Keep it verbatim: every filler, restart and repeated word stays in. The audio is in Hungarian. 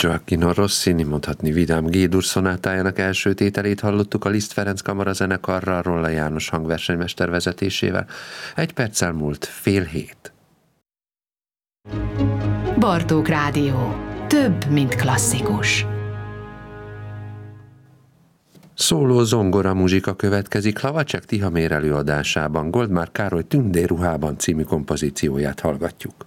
Gioacchino Rossini, mondhatni vidám G-dur szonátájának első tételét hallottuk a Liszt Ferenc Kamara zenekarral, Rolla János hangversenymester vezetésével. Egy perccel múlt fél hét. Bartók Rádió. Több, mint klasszikus. Szóló zongora muzsika következik Hlavacek Tihamér előadásában, Goldmár Károly Tündér ruhában című kompozícióját hallgatjuk.